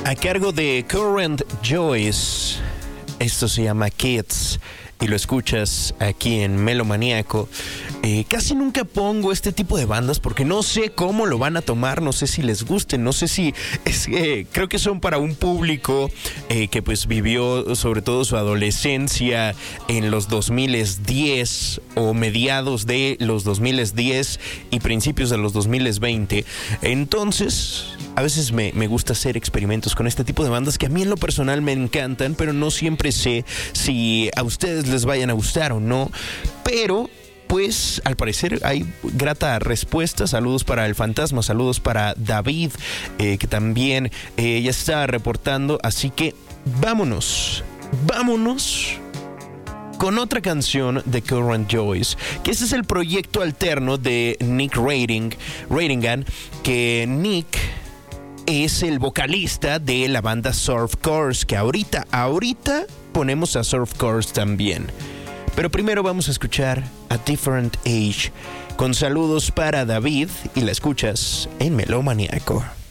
a cargo de Current Joyce. Esto se llama Kids y lo escuchas aquí en Melomaníaco. Casi nunca pongo este tipo de bandas porque no sé cómo lo van a tomar, no sé si les gusten, no sé si creo que son para un público que pues vivió sobre todo su adolescencia en los 2010 o mediados de los 2010 y principios de los 2020. Entonces, a veces me gusta hacer experimentos con este tipo de bandas que a mí en lo personal me encantan, pero no siempre sé si a ustedes les vayan a gustar o no. Pero pues al parecer hay grata respuesta. Saludos para el fantasma, saludos para David, que también ya está reportando. Así que vámonos con otra canción de Current Joyce, que este es el proyecto alterno de Nick Ratingan, que Nick es el vocalista de la banda Surf Course, que ahorita ponemos a Surf Course también. Pero primero vamos a escuchar A Different Age, con saludos para David, y la escuchas en Melomaníaco.